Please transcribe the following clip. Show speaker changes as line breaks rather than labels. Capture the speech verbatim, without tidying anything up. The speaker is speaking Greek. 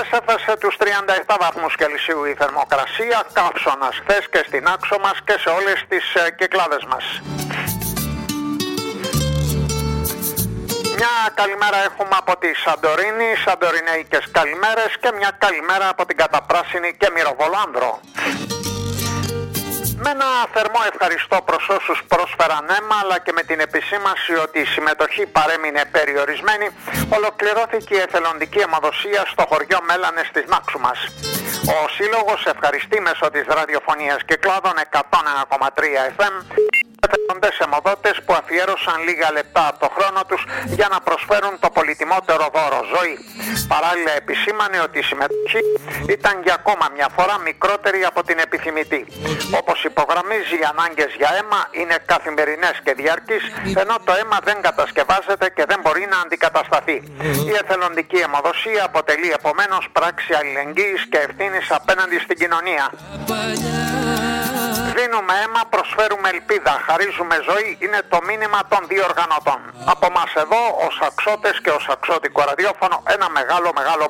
χθες έφτασε τους τριάντα επτά βαθμούς Κελσίου η θερμοκρασία, καύσωνας χθες και στην Άξο μας και σε όλες τις ε, κυκλάδες μας. Μια καλημέρα έχουμε από τη Σαντορίνη, Σαντορινέικες καλημέρες, και μια καλημέρα από την Καταπράσινη και Μυροβολάνδρο. Με ένα θερμό ευχαριστώ προς όσους πρόσφεραν αίμα, αλλά και με την επισήμανση ότι η συμμετοχή παρέμεινε περιορισμένη, ολοκληρώθηκε η εθελοντική αιμοδοσία στο χωριό Μέλανες της Νάξου μας. Ο Σύλλογος ευχαριστεί μέσω της ραδιοφωνίας Κυκλάδων εκατόν ένα κόμμα τρία εφ εμ εθελοντές αιμοδότες που αφιέρωσαν λίγα λεπτά από το χρόνο τους για να προσφέρουν το πολυτιμότερο δώρο, ζωή. Παράλληλα επισήμανε ότι η συμμετοχή ήταν για ακόμα μια φορά μικρότερη από την επιθυμητή. Όπως υπογραμμίζει, οι ανάγκες για αίμα είναι καθημερινές και διαρκείς, ενώ το αίμα δεν κατασκευάζεται και δεν μπορεί να αντικατασταθεί. Η εθελοντική αιμοδοσία αποτελεί επομένως πράξη αλληλεγγύης και ευθύνης απέναντι στην κοινωνία. Δίνουμε αίμα, προσφέρουμε ελπίδα, χαρίζουμε ζωή, είναι το μήνυμα των δύο οργανωτών. Από μας εδώ, ως Αξώτες και ως Αξώτικο ραδιόφωνο, ένα μεγάλο μεγάλο